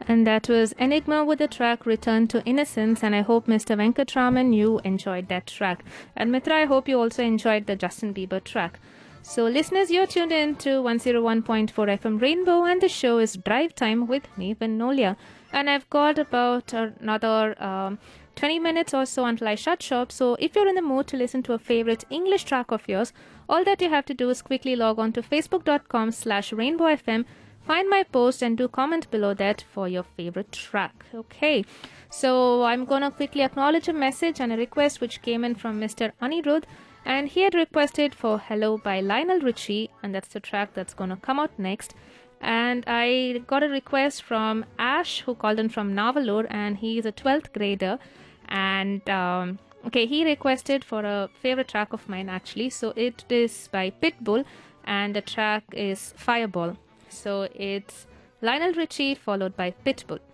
And that was Enigma with the track Return to Innocence. And I hope, Mr. Venkatraman, you enjoyed that track. And Mitra, I hope you also enjoyed the Justin Bieber track. So, listeners, you're tuned in to 101.4 FM Rainbow, and the show is Drive Time with me, Vinolia. And I've got about another 20 minutes or so until I shut shop. So, if you're in the mood to listen to a favorite English track of yours, all that you have to do is quickly log on to facebook.com/rainbowfm. Find my post and do comment below that for your favorite track. Okay, so I'm gonna quickly acknowledge a message and a request which came in from Mr. Anirudh, and he had requested for Hello by Lionel Richie, and that's the track that's gonna come out next. And I got a request from Ash, who called in from Navalur, and he is a 12th grader. And okay, he requested for a favorite track of mine actually. So it is by Pitbull, and the track is Fireball. So it's Lionel Richie followed by Pitbull.